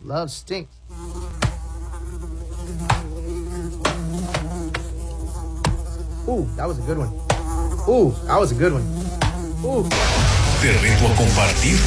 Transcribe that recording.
Love stinks. Ooh, that was a good one. Ooh, that was a good one. Ooh. Te reto a compartir